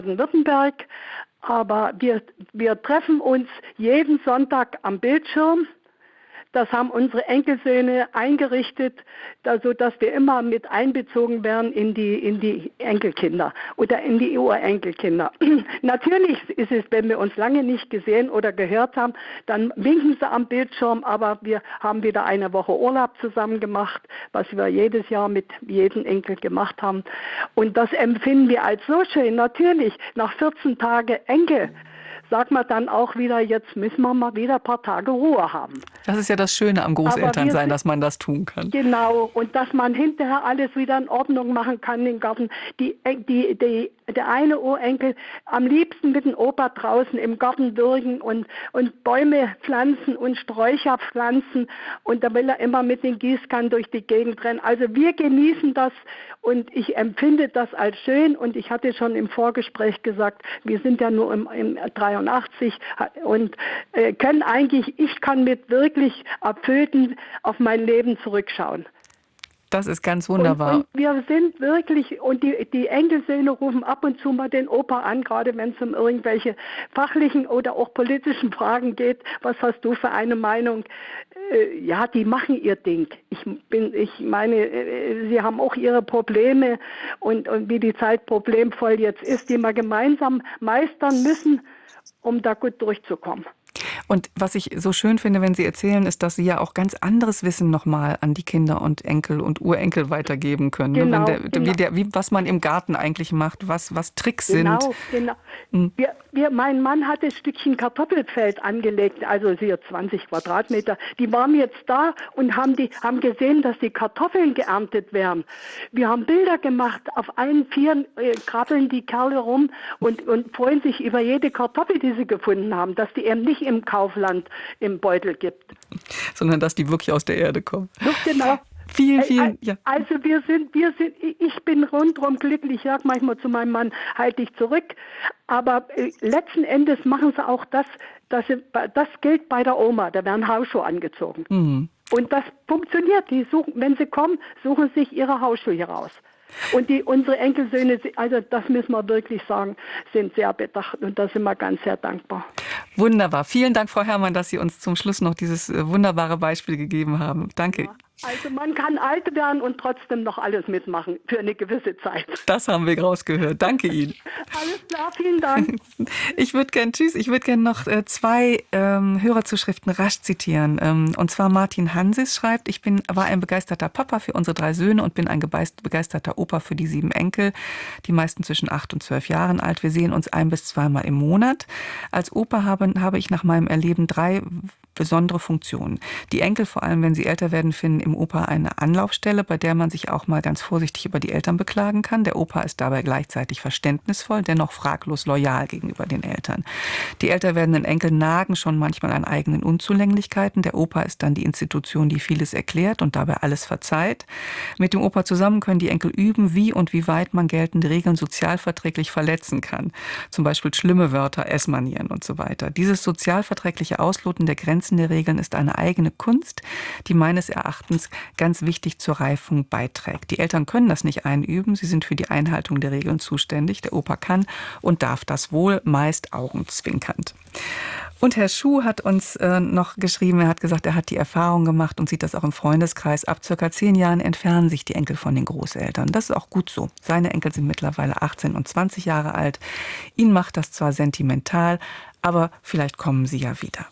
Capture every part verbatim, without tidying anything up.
Baden-Württemberg, aber wir, wir treffen uns jeden Sonntag am Bildschirm. Das haben unsere Enkelsöhne eingerichtet, da, sodass wir immer mit einbezogen werden in die, in die Enkelkinder oder in die Urenkelkinder. Natürlich ist es, wenn wir uns lange nicht gesehen oder gehört haben, dann winken sie am Bildschirm, aber wir haben wieder eine Woche Urlaub zusammen gemacht, was wir jedes Jahr mit jedem Enkel gemacht haben. Und das empfinden wir als so schön. Natürlich, nach vierzehn Tagen Enkel, sagt man dann auch wieder, jetzt müssen wir mal wieder ein paar Tage Ruhe haben. Das ist ja das Schöne am Großelternsein, dass man das tun kann. Genau, und dass man hinterher alles wieder in Ordnung machen kann im Garten. Die, die, die, der eine Urenkel am liebsten mit dem Opa draußen im Garten würgen und, und Bäume pflanzen und Sträucher pflanzen. Und da will er immer mit den Gießkannen durch die Gegend rennen. Also wir genießen das und ich empfinde das als schön. Und ich hatte schon im Vorgespräch gesagt, wir sind ja nur im, im dreiundachtzig und äh, können eigentlich, ich kann mit wirklich erfüllten auf mein Leben zurückschauen. Das ist ganz wunderbar. Und, und wir sind wirklich, und die, die Enkelsöhne rufen ab und zu mal den Opa an, gerade wenn es um irgendwelche fachlichen oder auch politischen Fragen geht. Was hast du für eine Meinung? Äh, ja, die machen ihr Ding. Ich bin, ich meine, äh, sie haben auch ihre Probleme und, und wie die Zeit problemvoll jetzt ist, die wir gemeinsam meistern müssen, um da gut durchzukommen. Und was ich so schön finde, wenn Sie erzählen, ist, dass Sie ja auch ganz anderes Wissen nochmal an die Kinder und Enkel und Urenkel weitergeben können. Genau, wenn der, genau. Wie der, wie, was man im Garten eigentlich macht, was, was Tricks genau, sind. Genau, Mhm. wir, wir, mein Mann hat ein Stückchen Kartoffelfeld angelegt, also hier zwanzig Quadratmeter. Die waren jetzt da und haben, die, haben gesehen, dass die Kartoffeln geerntet werden. Wir haben Bilder gemacht, auf allen Vieren äh, krabbeln die Kerle rum und, und freuen sich über jede Kartoffel, die sie gefunden haben, dass die eben nicht im Kaufland im Beutel gibt. Sondern dass die wirklich aus der Erde kommen. Doch, genau. Vielen, vielen, ja. Also wir sind, wir sind, ich bin rundherum glücklich. Ich sage manchmal zu meinem Mann, halt dich zurück. Aber äh, letzten Endes machen sie auch das, dass sie, das gilt bei der Oma. Da werden Hausschuhe angezogen. Mhm. Und das funktioniert. Die suchen, wenn sie kommen, suchen sich ihre Hausschuhe hier raus. Und die, unsere Enkelsöhne, also das müssen wir wirklich sagen, sind sehr bedacht und da sind wir ganz sehr dankbar. Wunderbar. Vielen Dank, Frau Herrmann, dass Sie uns zum Schluss noch dieses wunderbare Beispiel gegeben haben. Danke. Ja. Also man kann alt werden und trotzdem noch alles mitmachen für eine gewisse Zeit. Das haben wir rausgehört. Danke Ihnen. Alles klar, vielen Dank. Ich würde gerne, tschüss, ich würde gerne noch äh, zwei ähm, Hörerzuschriften rasch zitieren. Ähm, und zwar Martin Hansis schreibt, ich bin, war ein begeisterter Papa für unsere drei Söhne und bin ein begeisterter Opa für die sieben Enkel, die meisten zwischen acht und zwölf Jahren alt. Wir sehen uns ein bis zweimal im Monat. Als Opa habe, habe ich nach meinem Erleben drei besondere Funktionen. Die Enkel, vor allem wenn sie älter werden, finden im Opa eine Anlaufstelle, bei der man sich auch mal ganz vorsichtig über die Eltern beklagen kann. Der Opa ist dabei gleichzeitig verständnisvoll, dennoch fraglos loyal gegenüber den Eltern. Die älter werdenden Enkel nagen schon manchmal an eigenen Unzulänglichkeiten. Der Opa ist dann die Institution, die vieles erklärt und dabei alles verzeiht. Mit dem Opa zusammen können die Enkel üben, wie und wie weit man geltende Regeln sozialverträglich verletzen kann. Zum Beispiel schlimme Wörter, Essmanieren und so weiter. Dieses sozialverträgliche Ausloten der Grenzen der Regeln ist eine eigene Kunst, die meines Erachtens ganz wichtig zur Reifung beiträgt. Die Eltern können das nicht einüben, sie sind für die Einhaltung der Regeln zuständig. Der Opa kann und darf das wohl, meist augenzwinkernd. Und Herr Schuh hat uns äh, noch geschrieben, er hat gesagt, er hat die Erfahrung gemacht und sieht das auch im Freundeskreis. Ab circa zehn Jahren entfernen sich die Enkel von den Großeltern. Das ist auch gut so. Seine Enkel sind mittlerweile achtzehn und zwanzig Jahre alt. Ihn macht das zwar sentimental, aber vielleicht kommen sie ja wieder.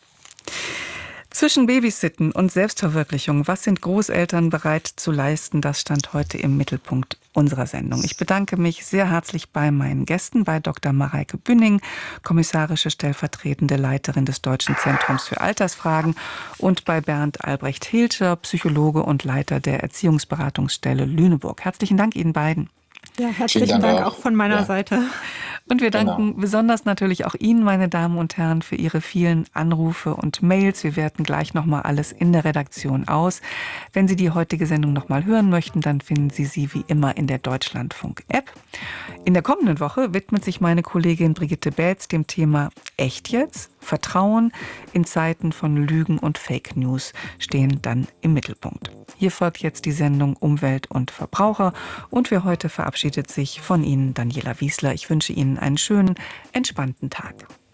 Zwischen Babysitten und Selbstverwirklichung, was sind Großeltern bereit zu leisten, das stand heute im Mittelpunkt unserer Sendung. Ich bedanke mich sehr herzlich bei meinen Gästen, bei Doktor Mareike Bünning, kommissarische stellvertretende Leiterin des Deutschen Zentrums für Altersfragen, und bei Bernd Albrecht Hilscher, Psychologe und Leiter der Erziehungsberatungsstelle Lüneburg. Herzlichen Dank Ihnen beiden. Ja, herzlichen Dank auch von meiner ja. Seite. Und wir danken Genau. besonders natürlich auch Ihnen, meine Damen und Herren, für Ihre vielen Anrufe und Mails. Wir werten gleich nochmal alles in der Redaktion aus. Wenn Sie die heutige Sendung nochmal hören möchten, dann finden Sie sie wie immer in der Deutschlandfunk-App. In der kommenden Woche widmet sich meine Kollegin Brigitte Bätz dem Thema echt jetzt? Vertrauen in Zeiten von Lügen und Fake News stehen dann im Mittelpunkt. Hier folgt jetzt die Sendung Umwelt und Verbraucher und für heute verabschiedet sich von Ihnen Daniela Wiesler. Ich wünsche Ihnen einen schönen, entspannten Tag.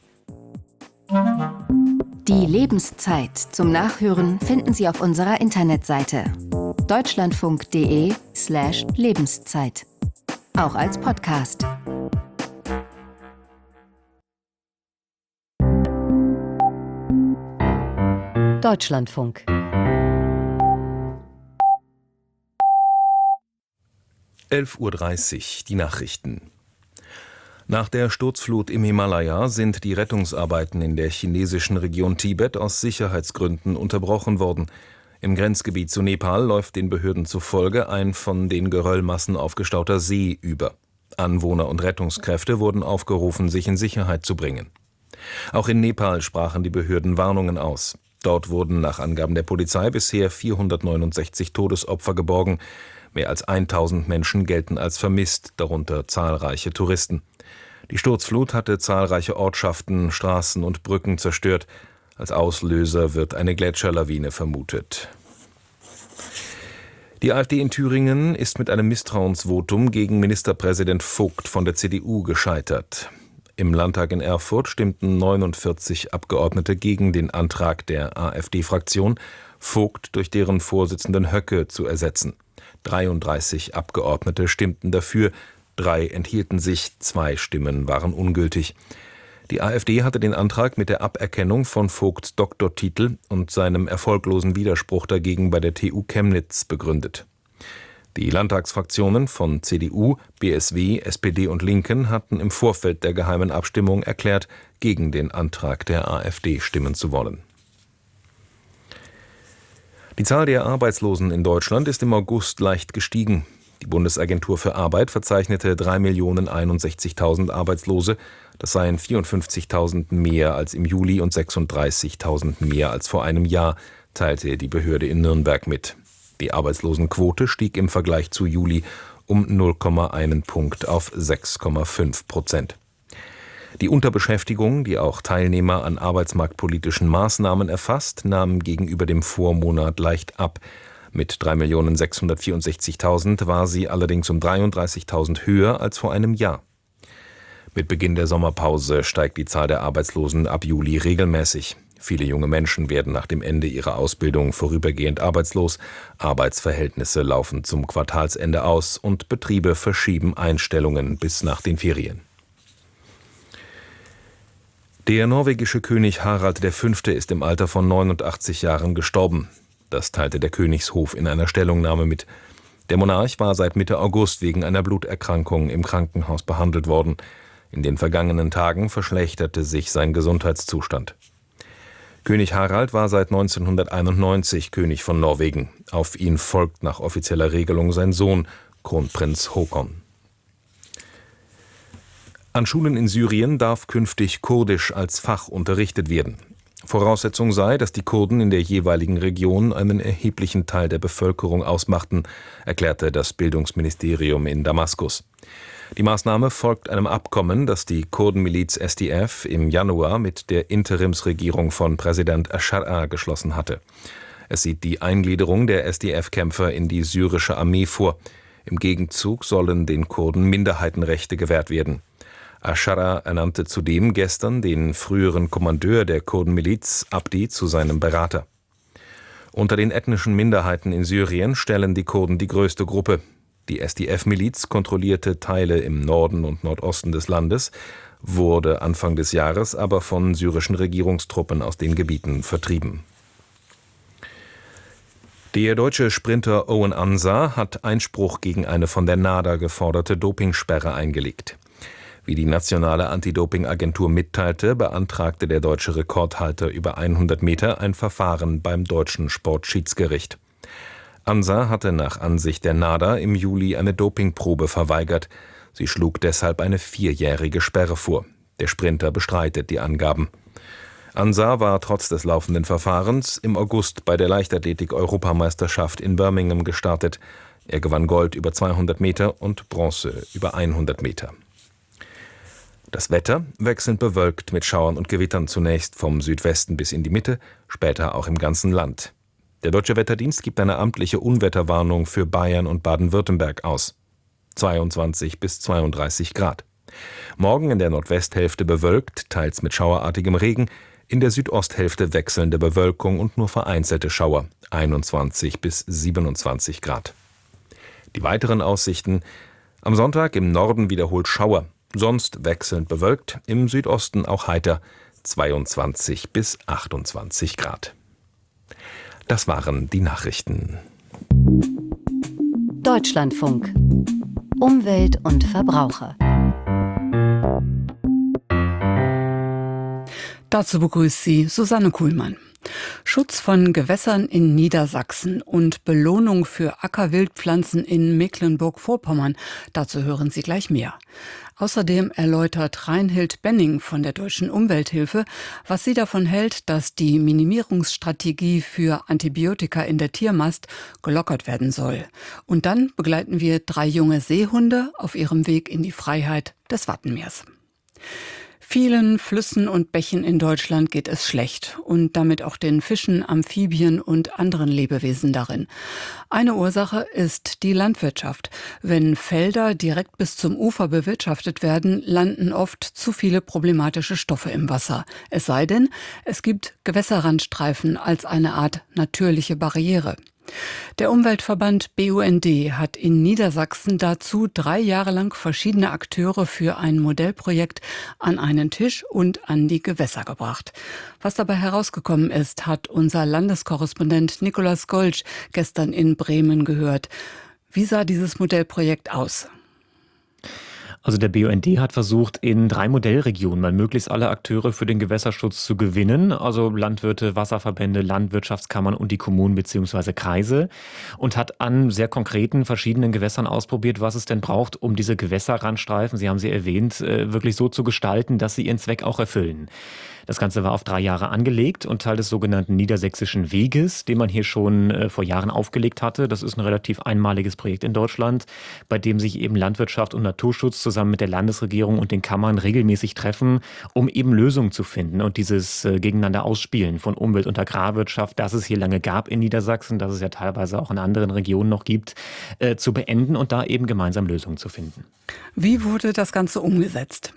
Die Lebenszeit zum Nachhören finden Sie auf unserer Internetseite deutschlandfunk.de slash Lebenszeit. Auch als Podcast. Deutschlandfunk. elf Uhr dreißig, die Nachrichten. Nach der Sturzflut im Himalaya sind die Rettungsarbeiten in der chinesischen Region Tibet aus Sicherheitsgründen unterbrochen worden. Im Grenzgebiet zu Nepal läuft den Behörden zufolge ein von den Geröllmassen aufgestauter See über. Anwohner und Rettungskräfte wurden aufgerufen, sich in Sicherheit zu bringen. Auch in Nepal sprachen die Behörden Warnungen aus. Dort wurden nach Angaben der Polizei bisher vierhundertneunundsechzig Todesopfer geborgen. Mehr als tausend Menschen gelten als vermisst, darunter zahlreiche Touristen. Die Sturzflut hatte zahlreiche Ortschaften, Straßen und Brücken zerstört. Als Auslöser wird eine Gletscherlawine vermutet. Die AfD in Thüringen ist mit einem Misstrauensvotum gegen Ministerpräsident Vogt von der C D U gescheitert. Im Landtag in Erfurt stimmten neunundvierzig Abgeordnete gegen den Antrag der AfD-Fraktion, Vogt durch deren Vorsitzenden Höcke zu ersetzen. dreiunddreißig Abgeordnete stimmten dafür, drei enthielten sich, zwei Stimmen waren ungültig. Die AfD hatte den Antrag mit der Aberkennung von Vogts Doktortitel und seinem erfolglosen Widerspruch dagegen bei der T U Chemnitz begründet. Die Landtagsfraktionen von C D U, B S W, S P D und Linken hatten im Vorfeld der geheimen Abstimmung erklärt, gegen den Antrag der AfD stimmen zu wollen. Die Zahl der Arbeitslosen in Deutschland ist im August leicht gestiegen. Die Bundesagentur für Arbeit verzeichnete drei Millionen einundsechzigtausend Arbeitslose. Das seien vierundfünfzigtausend mehr als im Juli und sechsunddreißigtausend mehr als vor einem Jahr, teilte die Behörde in Nürnberg mit. Die Arbeitslosenquote stieg im Vergleich zu Juli um null Komma eins Punkt auf sechs Komma fünf Prozent. Die Unterbeschäftigung, die auch Teilnehmer an arbeitsmarktpolitischen Maßnahmen erfasst, nahm gegenüber dem Vormonat leicht ab. Mit drei Millionen sechshundertvierundsechzigtausend war sie allerdings um dreiunddreißigtausend höher als vor einem Jahr. Mit Beginn der Sommerpause steigt die Zahl der Arbeitslosen ab Juli regelmäßig. Viele junge Menschen werden nach dem Ende ihrer Ausbildung vorübergehend arbeitslos. Arbeitsverhältnisse laufen zum Quartalsende aus und Betriebe verschieben Einstellungen bis nach den Ferien. Der norwegische König Harald der Fünfte ist im Alter von neunundachtzig Jahren gestorben. Das teilte der Königshof in einer Stellungnahme mit. Der Monarch war seit Mitte August wegen einer Bluterkrankung im Krankenhaus behandelt worden. In den vergangenen Tagen verschlechterte sich sein Gesundheitszustand. König Harald war seit neunzehnhunderteinundneunzig König von Norwegen. Auf ihn folgt nach offizieller Regelung sein Sohn, Kronprinz Håkon. An Schulen in Syrien darf künftig Kurdisch als Fach unterrichtet werden. Voraussetzung sei, dass die Kurden in der jeweiligen Region einen erheblichen Teil der Bevölkerung ausmachten, erklärte das Bildungsministerium in Damaskus. Die Maßnahme folgt einem Abkommen, das die Kurdenmiliz S D F im Januar mit der Interimsregierung von Präsident Aschar geschlossen hatte. Es sieht die Eingliederung der S D F-Kämpfer in die syrische Armee vor. Im Gegenzug sollen den Kurden Minderheitenrechte gewährt werden. Aschar ernannte zudem gestern den früheren Kommandeur der Kurdenmiliz, Abdi, zu seinem Berater. Unter den ethnischen Minderheiten in Syrien stellen die Kurden die größte Gruppe. Die S D F-Miliz kontrollierte Teile im Norden und Nordosten des Landes, wurde Anfang des Jahres aber von syrischen Regierungstruppen aus den Gebieten vertrieben. Der deutsche Sprinter Owen Ansah hat Einspruch gegen eine von der NADA geforderte Dopingsperre eingelegt. Wie die nationale Anti-Doping-Agentur mitteilte, beantragte der deutsche Rekordhalter über hundert Meter ein Verfahren beim deutschen Sportschiedsgericht. Ansah hatte nach Ansicht der NADA im Juli eine Dopingprobe verweigert. Sie schlug deshalb eine vierjährige Sperre vor. Der Sprinter bestreitet die Angaben. Ansah war trotz des laufenden Verfahrens im August bei der Leichtathletik-Europameisterschaft in Birmingham gestartet. Er gewann Gold über zweihundert Meter und Bronze über hundert Meter. Das Wetter wechselnd bewölkt mit Schauern und Gewittern, zunächst vom Südwesten bis in die Mitte, später auch im ganzen Land. Der Deutsche Wetterdienst gibt eine amtliche Unwetterwarnung für Bayern und Baden-Württemberg aus. zweiundzwanzig bis zweiunddreißig Grad. Morgen in der Nordwesthälfte bewölkt, teils mit schauerartigem Regen, in der Südosthälfte wechselnde Bewölkung und nur vereinzelte Schauer, einundzwanzig bis siebenundzwanzig Grad. Die weiteren Aussichten: am Sonntag im Norden wiederholt Schauer, sonst wechselnd bewölkt, im Südosten auch heiter, zweiundzwanzig bis achtundzwanzig Grad. Das waren die Nachrichten. Deutschlandfunk. Umwelt und Verbraucher. Dazu begrüßt sie Susanne Kuhlmann. Schutz von Gewässern in Niedersachsen und Belohnung für Ackerwildpflanzen in Mecklenburg-Vorpommern. Dazu hören Sie gleich mehr. Außerdem erläutert Reinhild Benning von der Deutschen Umwelthilfe, was sie davon hält, dass die Minimierungsstrategie für Antibiotika in der Tiermast gelockert werden soll. Und dann begleiten wir drei junge Seehunde auf ihrem Weg in die Freiheit des Wattenmeers. Vielen Flüssen und Bächen in Deutschland geht es schlecht und damit auch den Fischen, Amphibien und anderen Lebewesen darin. Eine Ursache ist die Landwirtschaft. Wenn Felder direkt bis zum Ufer bewirtschaftet werden, landen oft zu viele problematische Stoffe im Wasser. Es sei denn, es gibt Gewässerrandstreifen als eine Art natürliche Barriere. Der Umweltverband B U N D hat in Niedersachsen dazu drei Jahre lang verschiedene Akteure für ein Modellprojekt an einen Tisch und an die Gewässer gebracht. Was dabei herausgekommen ist, hat unser Landeskorrespondent Nikolaus Golsch gestern in Bremen gehört. Wie sah dieses Modellprojekt aus? Also der B U N D hat versucht, in drei Modellregionen mal möglichst alle Akteure für den Gewässerschutz zu gewinnen, also Landwirte, Wasserverbände, Landwirtschaftskammern und die Kommunen bzw. Kreise, und hat an sehr konkreten verschiedenen Gewässern ausprobiert, was es denn braucht, um diese Gewässerrandstreifen, Sie haben sie erwähnt, wirklich so zu gestalten, dass sie ihren Zweck auch erfüllen. Das Ganze war auf drei Jahre angelegt und Teil des sogenannten Niedersächsischen Weges, den man hier schon äh, vor Jahren aufgelegt hatte. Das ist ein relativ einmaliges Projekt in Deutschland, bei dem sich eben Landwirtschaft und Naturschutz zusammen mit der Landesregierung und den Kammern regelmäßig treffen, um eben Lösungen zu finden und dieses äh, Gegeneinander Ausspielen von Umwelt- und Agrarwirtschaft, das es hier lange gab in Niedersachsen, das es ja teilweise auch in anderen Regionen noch gibt, äh, zu beenden und da eben gemeinsam Lösungen zu finden. Wie wurde das Ganze umgesetzt?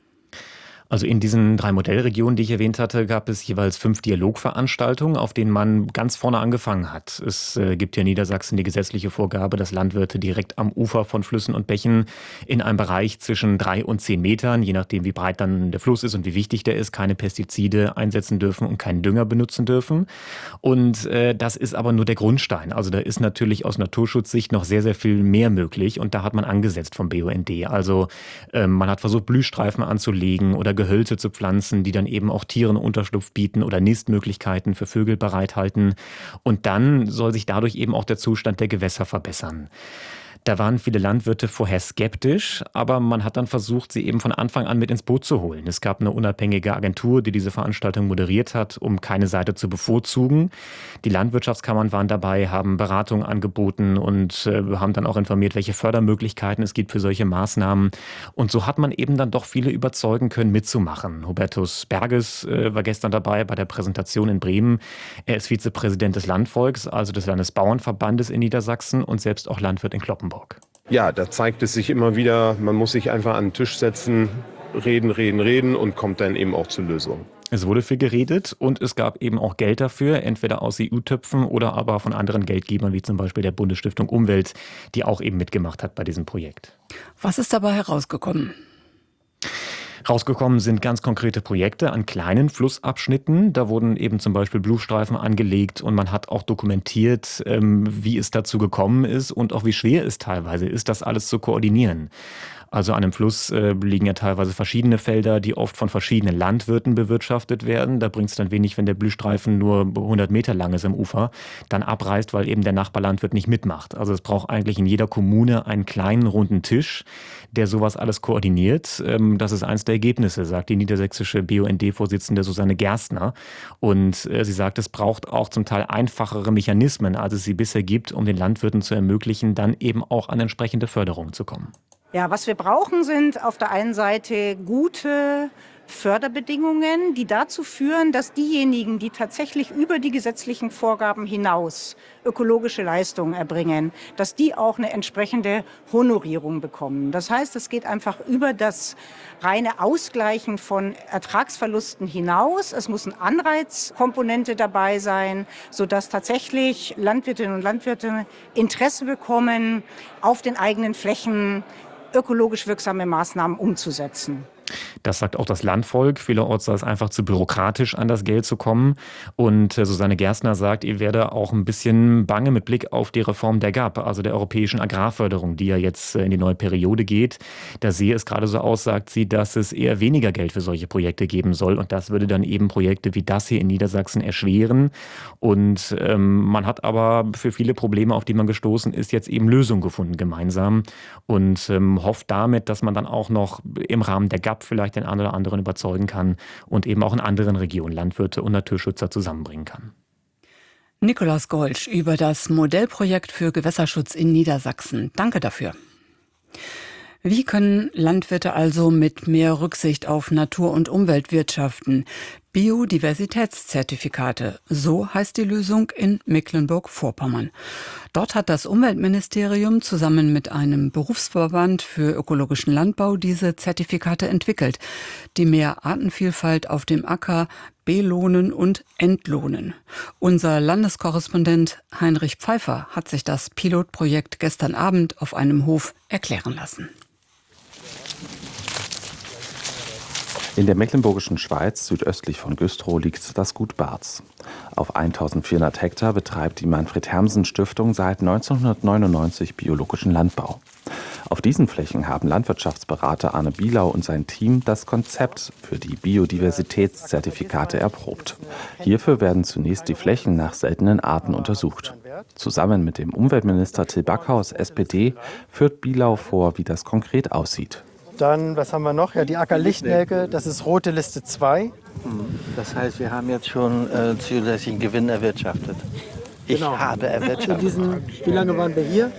Also in diesen drei Modellregionen, die ich erwähnt hatte, gab es jeweils fünf Dialogveranstaltungen, auf denen man ganz vorne angefangen hat. Es äh, gibt hier in Niedersachsen die gesetzliche Vorgabe, dass Landwirte direkt am Ufer von Flüssen und Bächen in einem Bereich zwischen drei und zehn Metern, je nachdem wie breit dann der Fluss ist und wie wichtig der ist, keine Pestizide einsetzen dürfen und keinen Dünger benutzen dürfen. Und äh, das ist aber nur der Grundstein. Also da ist natürlich aus Naturschutzsicht noch sehr, sehr viel mehr möglich und da hat man angesetzt vom B U N D. Also äh, man hat versucht, Blühstreifen anzulegen oder Gehölze zu pflanzen, die dann eben auch Tieren Unterschlupf bieten oder Nistmöglichkeiten für Vögel bereithalten. Und dann soll sich dadurch eben auch der Zustand der Gewässer verbessern. Da waren viele Landwirte vorher skeptisch, aber man hat dann versucht, sie eben von Anfang an mit ins Boot zu holen. Es gab eine unabhängige Agentur, die diese Veranstaltung moderiert hat, um keine Seite zu bevorzugen. Die Landwirtschaftskammern waren dabei, haben Beratungen angeboten und äh, haben dann auch informiert, welche Fördermöglichkeiten es gibt für solche Maßnahmen. Und so hat man eben dann doch viele überzeugen können, mitzumachen. Hubertus Berges äh, war gestern dabei bei der Präsentation in Bremen. Er ist Vizepräsident des Landvolks, also des Landesbauernverbandes in Niedersachsen und selbst auch Landwirt in Cloppenburg. Ja, da zeigt es sich immer wieder, man muss sich einfach an den Tisch setzen, reden, reden, reden und kommt dann eben auch zu Lösungen. Es wurde viel geredet und es gab eben auch Geld dafür, entweder aus E U-Töpfen oder aber von anderen Geldgebern, wie zum Beispiel der Bundesstiftung Umwelt, die auch eben mitgemacht hat bei diesem Projekt. Was ist dabei herausgekommen? Rausgekommen sind ganz konkrete Projekte an kleinen Flussabschnitten. Da wurden eben zum Beispiel Blutstreifen angelegt und man hat auch dokumentiert, wie es dazu gekommen ist und auch wie schwer es teilweise ist, das alles zu koordinieren. Also an einem Fluss äh, liegen ja teilweise verschiedene Felder, die oft von verschiedenen Landwirten bewirtschaftet werden. Da bringt es dann wenig, wenn der Blühstreifen nur hundert Meter lang ist im Ufer, dann abreißt, weil eben der Nachbarlandwirt nicht mitmacht. Also es braucht eigentlich in jeder Kommune einen kleinen runden Tisch, der sowas alles koordiniert. Ähm, das ist eins der Ergebnisse, sagt die niedersächsische B U N D-Vorsitzende Susanne Gerstner. Und äh, sie sagt, es braucht auch zum Teil einfachere Mechanismen, als es sie bisher gibt, um den Landwirten zu ermöglichen, dann eben auch an entsprechende Förderung zu kommen. Ja, was wir brauchen, sind auf der einen Seite gute Förderbedingungen, die dazu führen, dass diejenigen, die tatsächlich über die gesetzlichen Vorgaben hinaus ökologische Leistungen erbringen, dass die auch eine entsprechende Honorierung bekommen. Das heißt, es geht einfach über das reine Ausgleichen von Ertragsverlusten hinaus. Es muss eine Anreizkomponente dabei sein, sodass tatsächlich Landwirtinnen und Landwirte Interesse bekommen, auf den eigenen Flächen ökologisch wirksame Maßnahmen umzusetzen. Das sagt auch das Landvolk. Vielerorts sei es einfach zu bürokratisch, an das Geld zu kommen. Und Susanne Gerstner sagt, ihr werde auch ein bisschen bange mit Blick auf die Reform der G A P, also der europäischen Agrarförderung, die ja jetzt in die neue Periode geht. Da sehe es gerade so aus, sagt sie, dass es eher weniger Geld für solche Projekte geben soll. Und das würde dann eben Projekte wie das hier in Niedersachsen erschweren. Und ähm, man hat aber für viele Probleme, auf die man gestoßen ist, jetzt eben Lösungen gefunden gemeinsam. Und ähm, hofft damit, dass man dann auch noch im Rahmen der G A P vielleicht den einen oder anderen überzeugen kann und eben auch in anderen Regionen Landwirte und Naturschützer zusammenbringen kann. Nikolaus Golsch über das Modellprojekt für Gewässerschutz in Niedersachsen. Danke dafür. Wie können Landwirte also mit mehr Rücksicht auf Natur- und Umwelt wirtschaften? Biodiversitätszertifikate, so heißt die Lösung in Mecklenburg-Vorpommern. Dort hat das Umweltministerium zusammen mit einem Berufsverband für ökologischen Landbau diese Zertifikate entwickelt, die mehr Artenvielfalt auf dem Acker belohnen und entlohnen. Unser Landeskorrespondent Heinrich Pfeiffer hat sich das Pilotprojekt gestern Abend auf einem Hof erklären lassen. In der mecklenburgischen Schweiz, südöstlich von Güstrow, liegt das Gut Barz. Auf eintausendvierhundert Hektar betreibt die Manfred-Hermsen-Stiftung seit neunzehnhundertneunundneunzig biologischen Landbau. Auf diesen Flächen haben Landwirtschaftsberater Arne Bielau und sein Team das Konzept für die Biodiversitätszertifikate erprobt. Hierfür werden zunächst die Flächen nach seltenen Arten untersucht. Zusammen mit dem Umweltminister Till Backhaus, S P D, führt Bielau vor, wie das konkret aussieht. Dann, was haben wir noch? Ja, die Ackerlichtnelke, das ist rote Liste zwei. Das heißt, wir haben jetzt schon äh, zusätzlichen Gewinn erwirtschaftet. Ich genau. habe erwirtschaftet. Diesen, wie lange waren wir hier?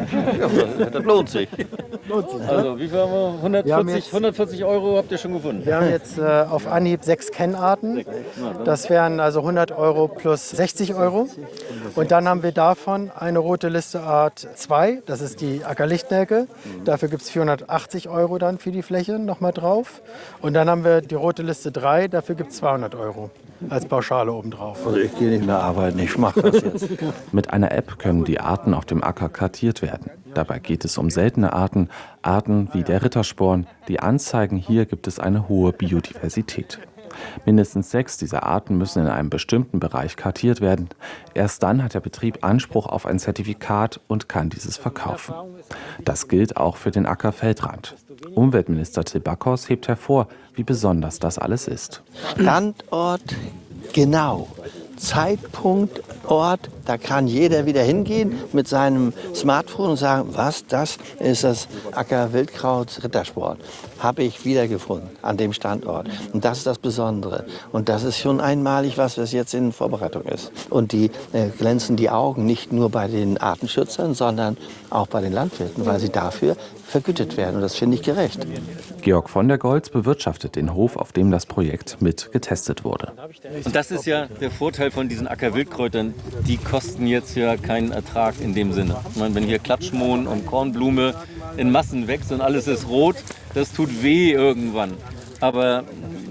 Ja, das lohnt sich. lohnt sich. Also, wie viel haben wir? hundertvierzig, jetzt, hundertvierzig Euro habt ihr schon gefunden? Wir haben jetzt äh, auf Anhieb sechs Kennarten. Das wären also hundert Euro plus sechzig Euro. Und dann haben wir davon eine rote Liste Art zwei, das ist die Ackerlichtnelke. Dafür gibt es vierhundertachtzig Euro dann für die Fläche nochmal drauf. Und dann haben wir die rote Liste drei, dafür gibt es zweihundert Euro als Pauschale obendrauf. Also ich gehe nicht mehr arbeiten, ich mache das jetzt. Mit einer App können die Arten auf dem Acker kartiert werden. Dabei geht es um seltene Arten, Arten wie der Rittersporn, die anzeigen, hier gibt es eine hohe Biodiversität. Mindestens sechs dieser Arten müssen in einem bestimmten Bereich kartiert werden. Erst dann hat der Betrieb Anspruch auf ein Zertifikat und kann dieses verkaufen. Das gilt auch für den Acker Feldrand. Umweltminister Till Backhaus hebt hervor, wie besonders das alles ist. Standort genau. Zeitpunkt, Ort, da kann jeder wieder hingehen mit seinem Smartphone und sagen, was, das ist das Acker-Wildkraut Rittersport. Habe ich wiedergefunden an dem Standort. Und das ist das Besondere. Und das ist schon einmalig, was jetzt in Vorbereitung ist. Und die äh, glänzen die Augen nicht nur bei den Artenschützern, sondern auch bei den Landwirten, weil sie dafür vergütet werden. Und das finde ich gerecht. Georg von der Goltz bewirtschaftet den Hof, auf dem das Projekt mit getestet wurde. Und das ist ja der Vorteil von diesen Ackerwildkräutern. Die kosten jetzt ja keinen Ertrag in dem Sinne. Ich meine, wenn hier Klatschmohn und Kornblume in Massen wächst und alles ist rot, das tut weh irgendwann. Aber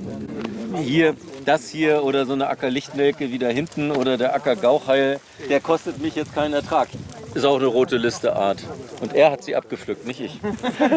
hier, das hier oder so eine Ackerlichtnelke wie da hinten oder der Ackergauchheil, der kostet mich jetzt keinen Ertrag. Ist auch eine rote Liste Art. Und er hat sie abgepflückt, nicht ich.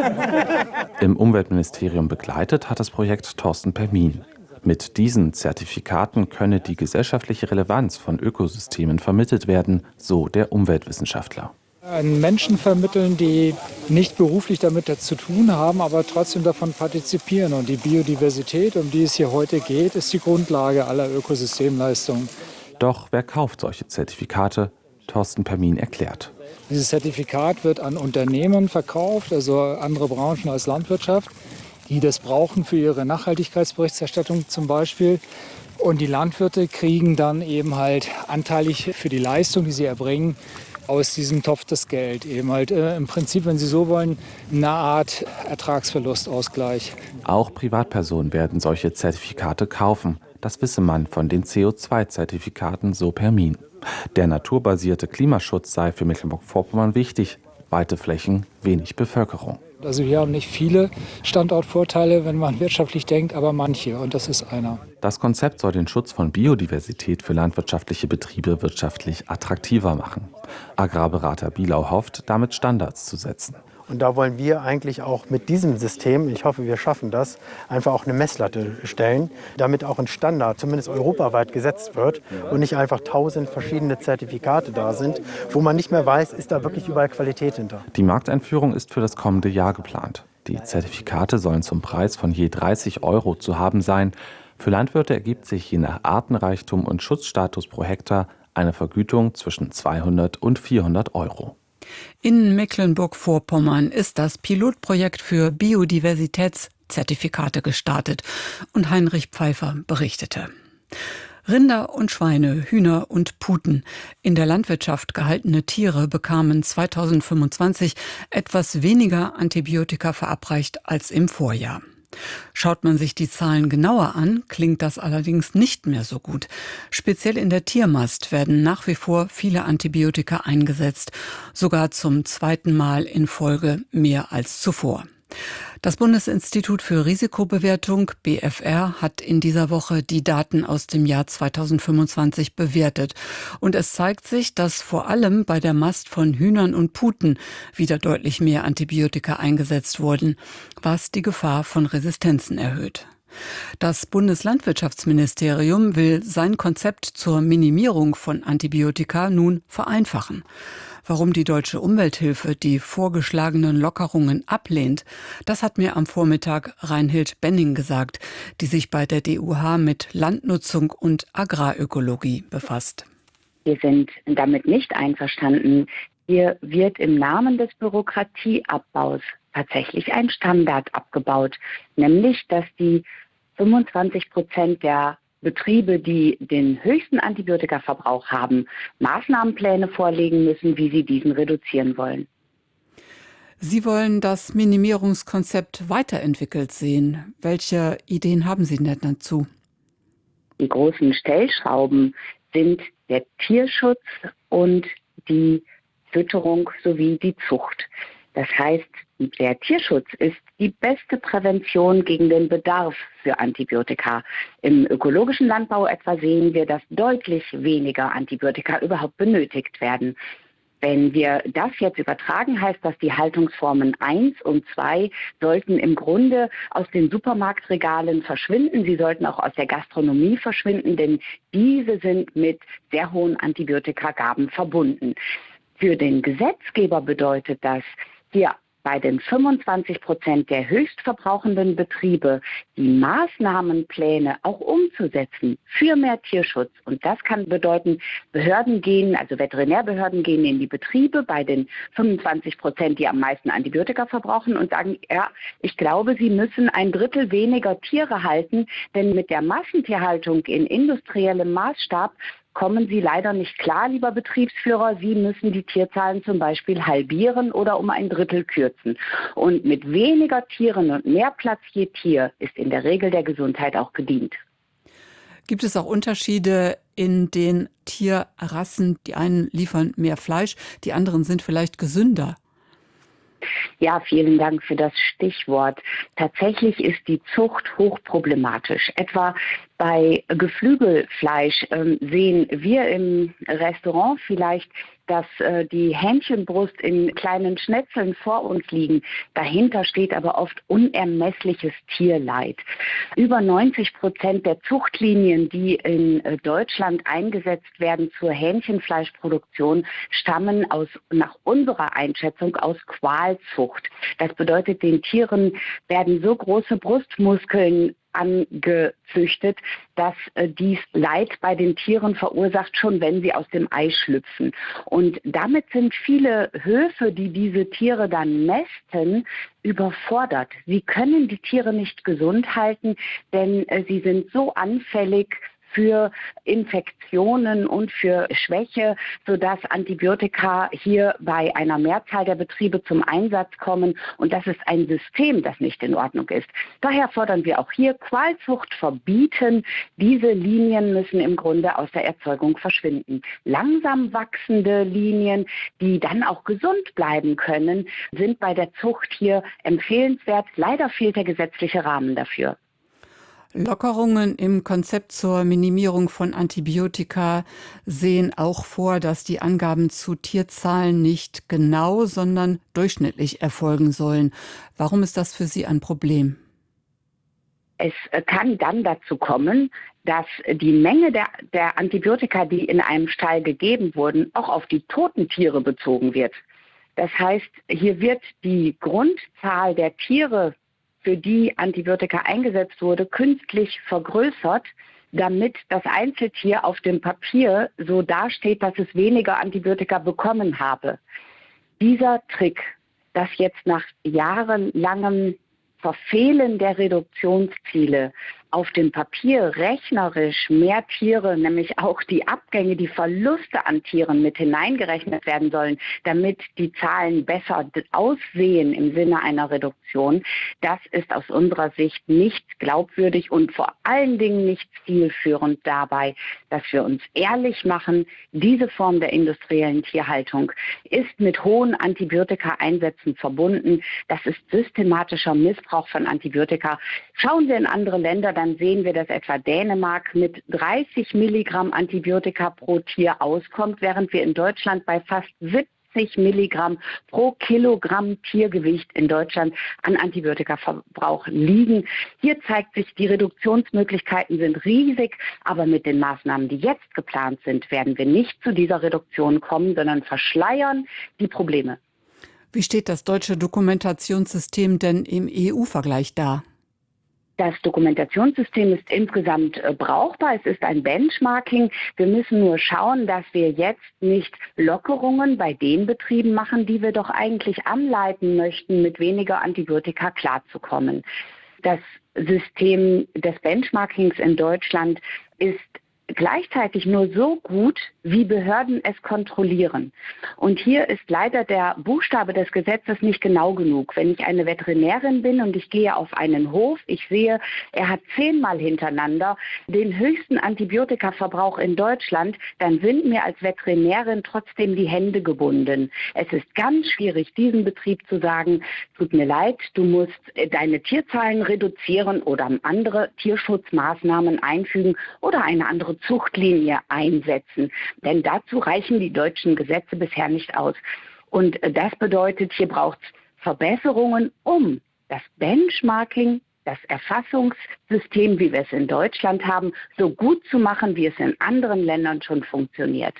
Im Umweltministerium begleitet hat das Projekt Thorsten Permin. Mit diesen Zertifikaten könne die gesellschaftliche Relevanz von Ökosystemen vermittelt werden, so der Umweltwissenschaftler. An Menschen vermitteln, die nicht beruflich damit zu tun haben, aber trotzdem davon partizipieren. Und die Biodiversität, um die es hier heute geht, ist die Grundlage aller Ökosystemleistungen. Doch wer kauft solche Zertifikate? Thorsten Permin erklärt. Dieses Zertifikat wird an Unternehmen verkauft, also andere Branchen als Landwirtschaft, die das brauchen für ihre Nachhaltigkeitsberichterstattung zum Beispiel. Und die Landwirte kriegen dann eben halt anteilig für die Leistung, die sie erbringen, aus diesem Topf das Geld. Eben halt äh, im Prinzip, wenn Sie so wollen, eine Art Ertragsverlustausgleich. Auch Privatpersonen werden solche Zertifikate kaufen. Das wisse man von den C O zwei Zertifikaten Sopermin. Der naturbasierte Klimaschutz sei für Mecklenburg-Vorpommern wichtig. Weite Flächen, wenig Bevölkerung. Also wir haben nicht viele Standortvorteile, wenn man wirtschaftlich denkt, aber manche, und das ist einer. Das Konzept soll den Schutz von Biodiversität für landwirtschaftliche Betriebe wirtschaftlich attraktiver machen. Agrarberater Bielau hofft, damit Standards zu setzen. Und da wollen wir eigentlich auch mit diesem System, ich hoffe, wir schaffen das, einfach auch eine Messlatte stellen, damit auch ein Standard, zumindest europaweit, gesetzt wird und nicht einfach tausend verschiedene Zertifikate da sind, wo man nicht mehr weiß, ist da wirklich überall Qualität hinter. Die Markteinführung ist für das kommende Jahr geplant. Die Zertifikate sollen zum Preis von je dreißig Euro zu haben sein. Für Landwirte ergibt sich je nach Artenreichtum und Schutzstatus pro Hektar eine Vergütung zwischen zweihundert und vierhundert Euro. In Mecklenburg-Vorpommern ist das Pilotprojekt für Biodiversitätszertifikate gestartet und Heinrich Pfeiffer berichtete. Rinder und Schweine, Hühner und Puten, in der Landwirtschaft gehaltene Tiere bekamen zweitausendfünfundzwanzig etwas weniger Antibiotika verabreicht als im Vorjahr. Schaut man sich die Zahlen genauer an, klingt das allerdings nicht mehr so gut. Speziell in der Tiermast werden nach wie vor viele Antibiotika eingesetzt, sogar zum zweiten Mal in Folge mehr als zuvor. Das Bundesinstitut für Risikobewertung, B F R, hat in dieser Woche die Daten aus dem Jahr zweitausendfünfundzwanzig bewertet. Und es zeigt sich, dass vor allem bei der Mast von Hühnern und Puten wieder deutlich mehr Antibiotika eingesetzt wurden, was die Gefahr von Resistenzen erhöht. Das Bundeslandwirtschaftsministerium will sein Konzept zur Minimierung von Antibiotika nun vereinfachen. Warum die Deutsche Umwelthilfe die vorgeschlagenen Lockerungen ablehnt, das hat mir am Vormittag Reinhild Benning gesagt, die sich bei der D U H mit Landnutzung und Agrarökologie befasst. Wir sind damit nicht einverstanden. Hier wird im Namen des Bürokratieabbaus tatsächlich ein Standard abgebaut, nämlich dass die fünfundzwanzig Prozent der Betriebe, die den höchsten Antibiotikaverbrauch haben, Maßnahmenpläne vorlegen müssen, wie sie diesen reduzieren wollen. Sie wollen das Minimierungskonzept weiterentwickelt sehen. Welche Ideen haben Sie denn dazu? Die großen Stellschrauben sind der Tierschutz und die Fütterung sowie die Zucht. Das heißt, der Tierschutz ist die beste Prävention gegen den Bedarf für Antibiotika. Im ökologischen Landbau etwa sehen wir, dass deutlich weniger Antibiotika überhaupt benötigt werden. Wenn wir das jetzt übertragen, heißt das, die Haltungsformen eins und zwei sollten im Grunde aus den Supermarktregalen verschwinden. Sie sollten auch aus der Gastronomie verschwinden, denn diese sind mit sehr hohen Antibiotikagaben verbunden. Für den Gesetzgeber bedeutet das, hier bei den fünfundzwanzig Prozent der höchstverbrauchenden Betriebe die Maßnahmenpläne auch umzusetzen für mehr Tierschutz. Und das kann bedeuten, Behörden gehen, also Veterinärbehörden gehen in die Betriebe bei den fünfundzwanzig Prozent, die am meisten Antibiotika verbrauchen und sagen, ja, ich glaube, sie müssen ein Drittel weniger Tiere halten, denn mit der Massentierhaltung in industriellem Maßstab kommen Sie leider nicht klar, lieber Betriebsführer. Sie müssen die Tierzahlen zum Beispiel halbieren oder um ein Drittel kürzen. Und mit weniger Tieren und mehr Platz je Tier ist in der Regel der Gesundheit auch gedient. Gibt es auch Unterschiede in den Tierrassen? Die einen liefern mehr Fleisch, die anderen sind vielleicht gesünder. Ja, vielen Dank für das Stichwort. Tatsächlich ist die Zucht hochproblematisch. Etwa bei Geflügelfleisch äh, sehen wir im Restaurant vielleicht, dass äh, die Hähnchenbrust in kleinen Schnetzeln vor uns liegen. Dahinter steht aber oft unermessliches Tierleid. Über neunzig Prozent der Zuchtlinien, die in äh, Deutschland eingesetzt werden zur Hähnchenfleischproduktion, stammen aus, nach unserer Einschätzung aus Qualzucht. Das bedeutet, den Tieren werden so große Brustmuskeln angezüchtet, dass äh, dies Leid bei den Tieren verursacht, schon wenn sie aus dem Ei schlüpfen. Und damit sind viele Höfe, die diese Tiere dann mästen, überfordert. Sie können die Tiere nicht gesund halten, denn äh, sie sind so anfällig für Infektionen und für Schwäche, sodass Antibiotika hier bei einer Mehrzahl der Betriebe zum Einsatz kommen. Und das ist ein System, das nicht in Ordnung ist. Daher fordern wir auch hier Qualzucht verbieten. Diese Linien müssen im Grunde aus der Erzeugung verschwinden. Langsam wachsende Linien, die dann auch gesund bleiben können, sind bei der Zucht hier empfehlenswert. Leider fehlt der gesetzliche Rahmen dafür. Lockerungen im Konzept zur Minimierung von Antibiotika sehen auch vor, dass die Angaben zu Tierzahlen nicht genau, sondern durchschnittlich erfolgen sollen. Warum ist das für Sie ein Problem? Es kann dann dazu kommen, dass die Menge der, der Antibiotika, die in einem Stall gegeben wurden, auch auf die toten Tiere bezogen wird. Das heißt, hier wird die Grundzahl der Tiere, für die Antibiotika eingesetzt wurde, künstlich vergrößert, damit das Einzeltier auf dem Papier so dasteht, dass es weniger Antibiotika bekommen habe. Dieser Trick, dass jetzt nach jahrelangem Verfehlen der Reduktionsziele auf dem Papier rechnerisch mehr Tiere, nämlich auch die Abgänge, die Verluste an Tieren mit hineingerechnet werden sollen, damit die Zahlen besser aussehen im Sinne einer Reduktion, das ist aus unserer Sicht nicht glaubwürdig und vor allen Dingen nicht zielführend dabei, dass wir uns ehrlich machen, diese Form der industriellen Tierhaltung ist mit hohen Antibiotika-Einsätzen verbunden. Das ist systematischer Missbrauch von Antibiotika. Schauen wir in andere Länder, dann sehen wir, dass etwa Dänemark mit dreißig Milligramm Antibiotika pro Tier auskommt, während wir in Deutschland bei fast siebzig Milligramm pro Kilogramm Tiergewicht in Deutschland an Antibiotikaverbrauch liegen. Hier zeigt sich, die Reduktionsmöglichkeiten sind riesig, aber mit den Maßnahmen, die jetzt geplant sind, werden wir nicht zu dieser Reduktion kommen, sondern verschleiern die Probleme. Wie steht das deutsche Dokumentationssystem denn im E U-Vergleich da? Das Dokumentationssystem ist insgesamt äh, brauchbar. Es ist ein Benchmarking. Wir müssen nur schauen, dass wir jetzt nicht Lockerungen bei den Betrieben machen, die wir doch eigentlich anleiten möchten, mit weniger Antibiotika klarzukommen. Das System des Benchmarkings in Deutschland ist gleichzeitig nur so gut, wie Behörden es kontrollieren. Und hier ist leider der Buchstabe des Gesetzes nicht genau genug. Wenn ich eine Veterinärin bin und ich gehe auf einen Hof, ich sehe, er hat zehnmal hintereinander den höchsten Antibiotikaverbrauch in Deutschland, dann sind mir als Veterinärin trotzdem die Hände gebunden. Es ist ganz schwierig, diesem Betrieb zu sagen, tut mir leid, du musst deine Tierzahlen reduzieren oder andere Tierschutzmaßnahmen einfügen oder eine andere Zuchtlinie einsetzen. Denn dazu reichen die deutschen Gesetze bisher nicht aus. Und das bedeutet, hier braucht es Verbesserungen, um das Benchmarking, das Erfassungssystem, wie wir es in Deutschland haben, so gut zu machen, wie es in anderen Ländern schon funktioniert.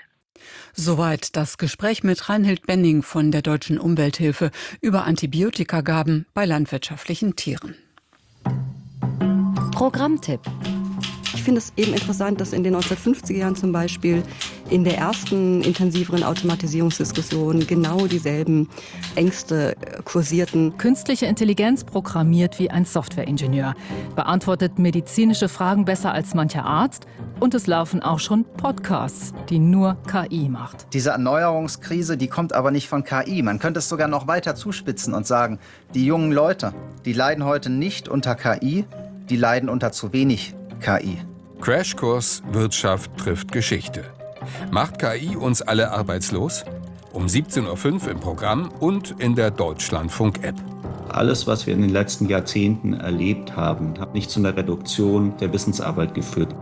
Soweit das Gespräch mit Reinhild Benning von der Deutschen Umwelthilfe über Antibiotikagaben bei landwirtschaftlichen Tieren. Programmtipp. Ich finde es eben interessant, dass in den neunzehnhundertfünfziger Jahren zum Beispiel in der ersten intensiveren Automatisierungsdiskussion genau dieselben Ängste kursierten. Künstliche Intelligenz programmiert wie ein Softwareingenieur, beantwortet medizinische Fragen besser als mancher Arzt und es laufen auch schon Podcasts, die nur K I macht. Diese Erneuerungskrise, die kommt aber nicht von K I. Man könnte es sogar noch weiter zuspitzen und sagen, die jungen Leute, die leiden heute nicht unter K I, die leiden unter zu wenig K I. Crashkurs Wirtschaft trifft Geschichte. Macht K I uns alle arbeitslos? Um siebzehn Uhr fünf im Programm und in der Deutschlandfunk-App. Alles, was wir in den letzten Jahrzehnten erlebt haben, hat nicht zu einer Reduktion der Wissensarbeit geführt.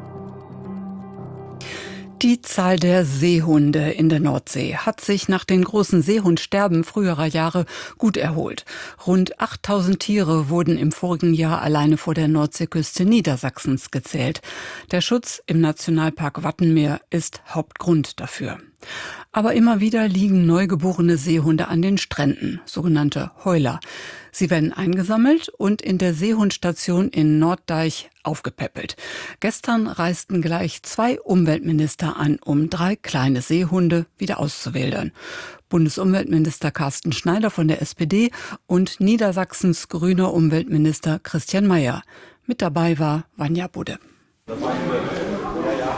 Die Zahl der Seehunde in der Nordsee hat sich nach den großen Seehundsterben früherer Jahre gut erholt. Rund achttausend Tiere wurden im vorigen Jahr alleine vor der Nordseeküste Niedersachsens gezählt. Der Schutz im Nationalpark Wattenmeer ist Hauptgrund dafür. Aber immer wieder liegen neugeborene Seehunde an den Stränden, sogenannte Heuler. Sie werden eingesammelt und in der Seehundstation in Norddeich aufgepäppelt. Gestern reisten gleich zwei Umweltminister an, um drei kleine Seehunde wieder auszuwildern. Bundesumweltminister Carsten Schneider von der S P D und Niedersachsens grüner Umweltminister Christian Mayer. Mit dabei war Vanja Budde.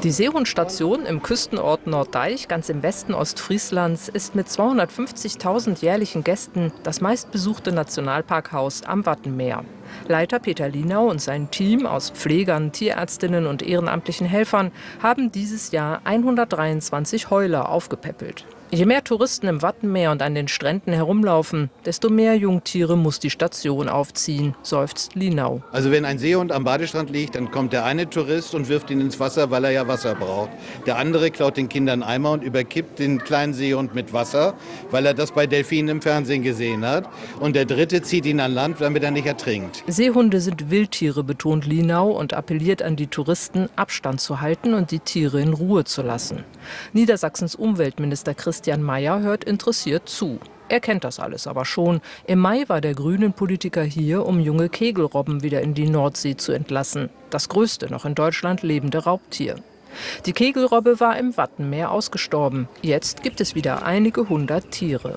Die Seehundstation im Küstenort Norddeich, ganz im Westen Ostfrieslands, ist mit zweihundertfünfzigtausend jährlichen Gästen das meistbesuchte Nationalparkhaus am Wattenmeer. Leiter Peter Linau und sein Team aus Pflegern, Tierärztinnen und ehrenamtlichen Helfern haben dieses Jahr hundertdreiundzwanzig Heuler aufgepäppelt. Je mehr Touristen im Wattenmeer und an den Stränden herumlaufen, desto mehr Jungtiere muss die Station aufziehen, seufzt Linau. Also wenn ein Seehund am Badestrand liegt, dann kommt der eine Tourist und wirft ihn ins Wasser, weil er ja Wasser braucht. Der andere klaut den Kindern Eimer und überkippt den kleinen Seehund mit Wasser, weil er das bei Delfinen im Fernsehen gesehen hat. Und der dritte zieht ihn an Land, damit er nicht ertrinkt. Seehunde sind Wildtiere, betont Linau und appelliert an die Touristen, Abstand zu halten und die Tiere in Ruhe zu lassen. Niedersachsens Umweltminister Christian Mayer hört interessiert zu. Er kennt das alles aber schon. Im Mai war der Grünen-Politiker hier, um junge Kegelrobben wieder in die Nordsee zu entlassen. Das größte noch in Deutschland lebende Raubtier. Die Kegelrobbe war im Wattenmeer ausgestorben. Jetzt gibt es wieder einige hundert Tiere.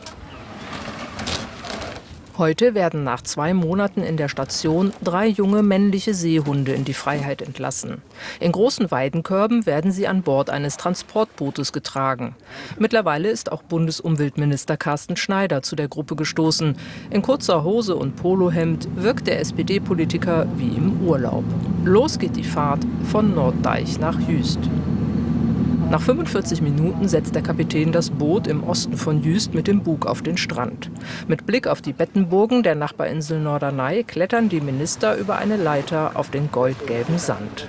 Heute werden nach zwei Monaten in der Station drei junge männliche Seehunde in die Freiheit entlassen. In großen Weidenkörben werden sie an Bord eines Transportbootes getragen. Mittlerweile ist auch Bundesumweltminister Carsten Schneider zu der Gruppe gestoßen. In kurzer Hose und Polohemd wirkt der S P D-Politiker wie im Urlaub. Los geht die Fahrt von Norddeich nach Jüst. Nach fünfundvierzig Minuten setzt der Kapitän das Boot im Osten von Jüst mit dem Bug auf den Strand. Mit Blick auf die Bettenburgen der Nachbarinsel Norderney klettern die Minister über eine Leiter auf den goldgelben Sand.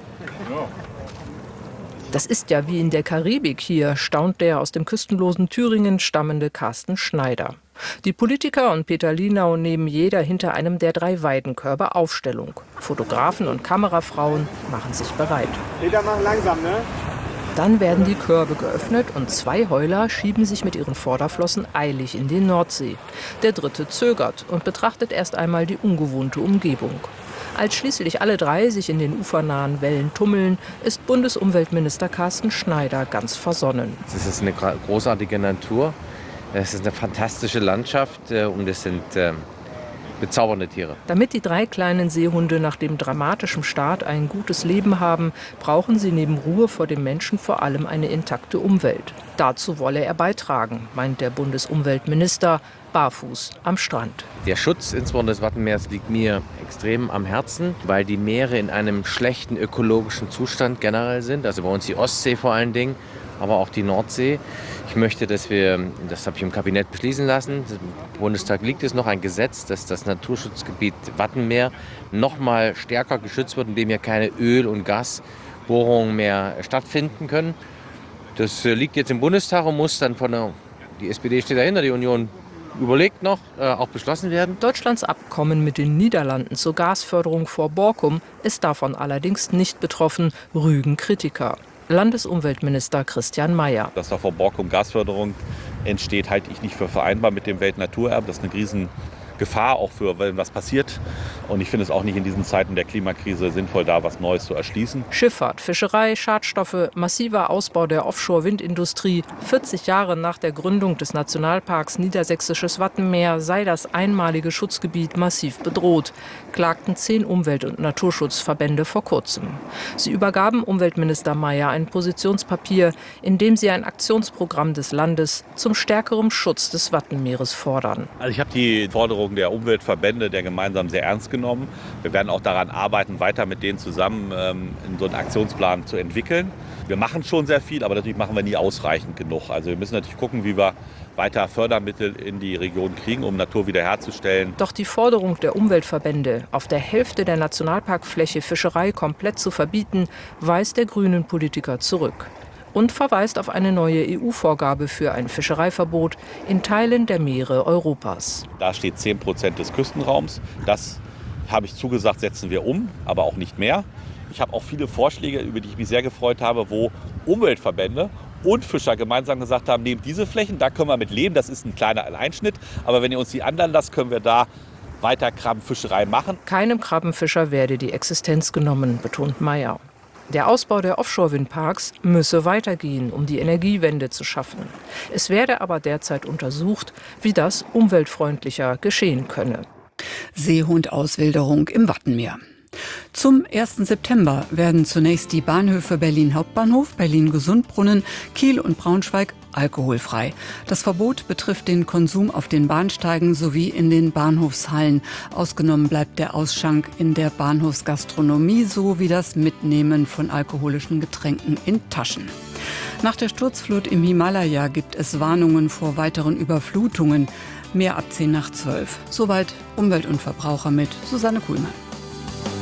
Das ist ja wie in der Karibik hier, staunt der aus dem küstenlosen Thüringen stammende Carsten Schneider. Die Politiker und Peter Linau nehmen jeder hinter einem der drei Weidenkörbe Aufstellung. Fotografen und Kamerafrauen machen sich bereit. Peter, mach langsam, ne? Dann werden die Körbe geöffnet und zwei Heuler schieben sich mit ihren Vorderflossen eilig in die Nordsee. Der dritte zögert und betrachtet erst einmal die ungewohnte Umgebung. Als schließlich alle drei sich in den ufernahen Wellen tummeln, ist Bundesumweltminister Carsten Schneider ganz versonnen. Es ist eine großartige Natur, es ist eine fantastische Landschaft und es sind bezaubernde Tiere. Damit die drei kleinen Seehunde nach dem dramatischen Start ein gutes Leben haben, brauchen sie neben Ruhe vor dem Menschen vor allem eine intakte Umwelt. Dazu wolle er beitragen, meint der Bundesumweltminister, barfuß am Strand. Der Schutz insbesondere des Wattenmeers liegt mir extrem am Herzen, weil die Meere in einem schlechten ökologischen Zustand generell sind. Also bei uns die Ostsee vor allen Dingen, aber auch die Nordsee. Ich möchte, dass wir, das habe ich im Kabinett beschließen lassen, im Bundestag liegt es noch ein Gesetz, dass das Naturschutzgebiet Wattenmeer noch mal stärker geschützt wird, indem hier keine Öl- und Gasbohrungen mehr stattfinden können. Das liegt jetzt im Bundestag und muss dann von der, die S P D steht dahinter, die Union überlegt noch, äh, auch beschlossen werden. Deutschlands Abkommen mit den Niederlanden zur Gasförderung vor Borkum ist davon allerdings nicht betroffen, rügen Kritiker. Landesumweltminister Christian Mayer. Dass da vor Borkum Gasförderung entsteht, halte ich nicht für vereinbar mit dem Weltnaturerbe. Das ist eine Riesengefahr auch für, wenn was passiert. Und ich finde es auch nicht in diesen Zeiten der Klimakrise sinnvoll, da was Neues zu erschließen. Schifffahrt, Fischerei, Schadstoffe, massiver Ausbau der Offshore-Windindustrie. vierzig Jahre nach der Gründung des Nationalparks Niedersächsisches Wattenmeer sei das einmalige Schutzgebiet massiv bedroht, klagten zehn Umwelt- und Naturschutzverbände vor kurzem. Sie übergaben Umweltminister Mayer ein Positionspapier, in dem sie ein Aktionsprogramm des Landes zum stärkeren Schutz des Wattenmeeres fordern. Also ich habe die Forderungen der Umweltverbände, der gemeinsam sehr ernst genommen. Wir werden auch daran arbeiten, weiter mit denen zusammen ähm, so einen Aktionsplan zu entwickeln. Wir machen schon sehr viel, aber natürlich machen wir nie ausreichend genug. Also wir müssen natürlich gucken, wie wir weiter Fördermittel in die Region kriegen, um Natur wiederherzustellen. Doch die Forderung der Umweltverbände, auf der Hälfte der Nationalparkfläche Fischerei komplett zu verbieten, weist der Grünen-Politiker zurück. Und verweist auf eine neue E U-Vorgabe für ein Fischereiverbot in Teilen der Meere Europas. Da steht zehn Prozent des Küstenraums. Das habe ich zugesagt, setzen wir um, aber auch nicht mehr. Ich habe auch viele Vorschläge, über die ich mich sehr gefreut habe, wo Umweltverbände und Fischer gemeinsam gesagt haben, nehmt diese Flächen, da können wir mit leben, das ist ein kleiner Einschnitt. Aber wenn ihr uns die anderen lasst, können wir da weiter Krabbenfischerei machen. Keinem Krabbenfischer werde die Existenz genommen, betont Mayer. Der Ausbau der Offshore-Windparks müsse weitergehen, um die Energiewende zu schaffen. Es werde aber derzeit untersucht, wie das umweltfreundlicher geschehen könne. Seehundauswilderung im Wattenmeer. Zum ersten September werden zunächst die Bahnhöfe Berlin Hauptbahnhof, Berlin Gesundbrunnen, Kiel und Braunschweig alkoholfrei. Das Verbot betrifft den Konsum auf den Bahnsteigen sowie in den Bahnhofshallen. Ausgenommen bleibt der Ausschank in der Bahnhofsgastronomie sowie das Mitnehmen von alkoholischen Getränken in Taschen. Nach der Sturzflut im Himalaya gibt es Warnungen vor weiteren Überflutungen. Mehr ab zehn nach zwölf. Soweit Umwelt und Verbraucher mit Susanne Kuhlmann.